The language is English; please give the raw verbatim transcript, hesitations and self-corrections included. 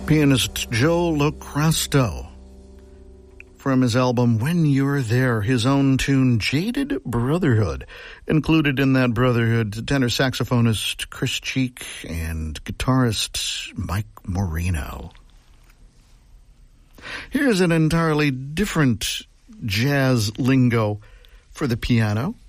pianist Joe Locrasto. From his album When You're There, his own tune Jaded Brotherhood. Included in that brotherhood, tenor saxophonist Chris Cheek and guitarist Mike Moreno. Here's an entirely different jazz lingo for the piano.